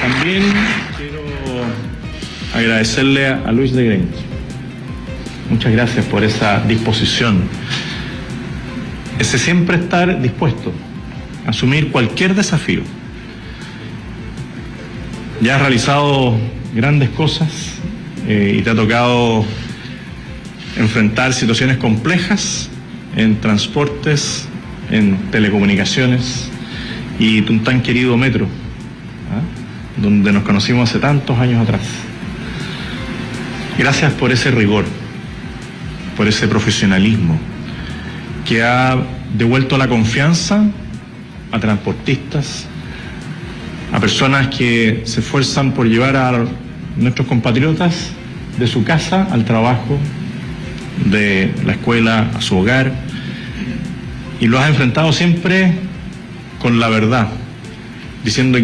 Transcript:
También quiero agradecerle a Luis de Grench. Muchas gracias por esa disposición. Ese siempre estar dispuesto a asumir cualquier desafío. Ya has realizado grandes cosas y te ha tocado enfrentar situaciones complejas en transportes, en telecomunicaciones y un tan querido metro, donde nos conocimos hace tantos años atrás. Gracias por ese rigor, por ese profesionalismo que ha devuelto la confianza a transportistas, a personas que se esfuerzan por llevar a nuestros compatriotas de su casa al trabajo, de la escuela a su hogar, y lo has enfrentado siempre con la verdad, diciendo